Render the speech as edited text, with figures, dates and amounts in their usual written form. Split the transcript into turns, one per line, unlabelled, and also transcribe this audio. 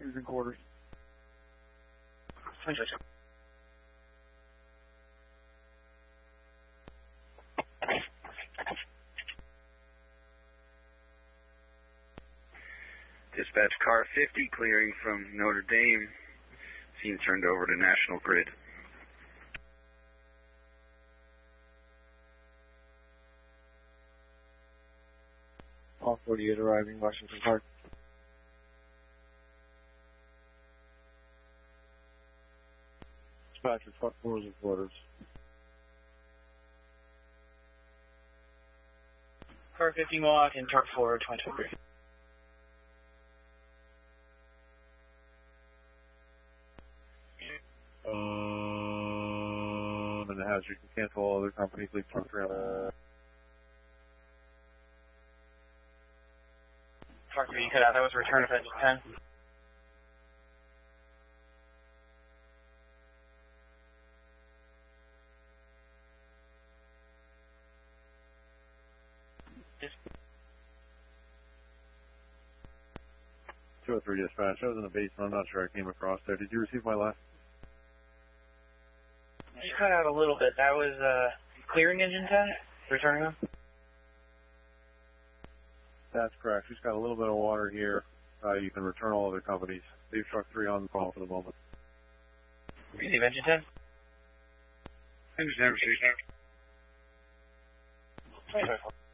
Cruising quarters.
Dispatch car 50 clearing from Notre Dame. Scene turned over to National Grid.
All 48 arriving, Washington Park. Dispatcher, truck cruising quarters.
Car 50 Mohawk and truck 4, 2023.
And the hazard, you can cancel all other companies, leave truck around.
Truck 3, you cut out. That was a return of engine 10. Yes.
203 dispatch, I was in the basement, I'm not sure I came across there. Did you receive my last?
You cut out a little bit. That was clearing engine 10? Returning them?
That's correct. She's got a little bit of water here. You can return all other companies. Leave truck 3 on the call for the moment.
Receive engine 10?
Engine 10 received.
2024.